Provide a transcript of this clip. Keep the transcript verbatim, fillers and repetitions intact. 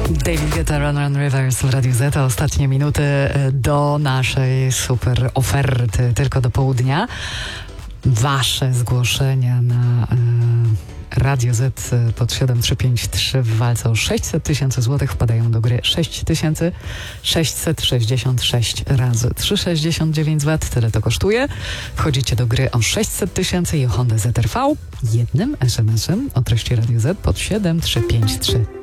David Guetta, Run Run Rivers w Radiu Z. To ostatnie minuty do naszej super oferty tylko do południa. Wasze zgłoszenia na y, Radio Z pod siedem trzy pięć trzy w walce o sześćset tysięcy złotych wpadają do gry sześć tysięcy sześćset sześćdziesiąt sześć razy trzy sześćdziesiąt dziewięć złotych. Tyle to kosztuje. Wchodzicie do gry o sześćset tysięcy i o Hondę Z R V jednym es em esem o treści Radio Z pod siedem trzy pięć trzy.